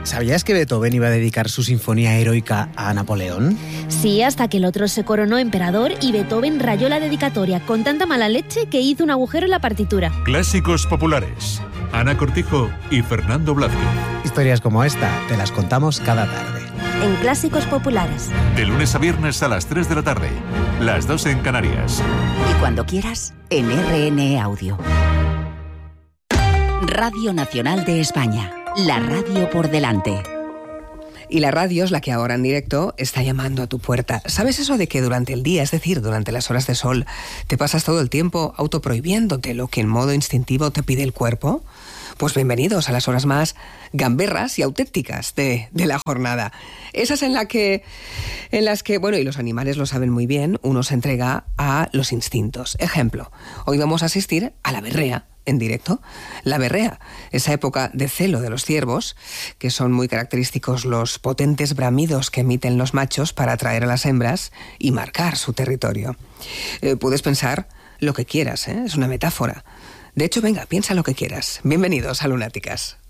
¿Sabías que Beethoven iba a dedicar su sinfonía heroica a Napoleón? Sí, hasta que el otro se coronó emperador y Beethoven rayó la dedicatoria con tanta mala leche que hizo un agujero en la partitura. Clásicos populares. Ana Cortijo y Fernando Blázquez. Historias como esta te las contamos cada tarde. En Clásicos Populares. De lunes a viernes a las 3 de la tarde. Las 2 en Canarias. Y cuando quieras, en RNE Audio. Radio Nacional de España. La radio por delante. Y la radio es la que ahora en directo está llamando a tu puerta. ¿Sabes eso de que durante el día, es decir, durante las horas de sol, te pasas todo el tiempo autoprohibiéndote lo que en modo instintivo te pide el cuerpo? Pues bienvenidos a las horas más gamberras y auténticas de la jornada. Esas en las que, bueno, y los animales lo saben muy bien, uno se entrega a los instintos. Ejemplo, hoy vamos a asistir a la berrea en directo. La berrea, esa época de celo de los ciervos, que son muy característicos los potentes bramidos que emiten los machos para atraer a las hembras y marcar su territorio. Puedes pensar lo que quieras, es una metáfora. De hecho, venga, piensa lo que quieras. Bienvenidos a Lunáticas.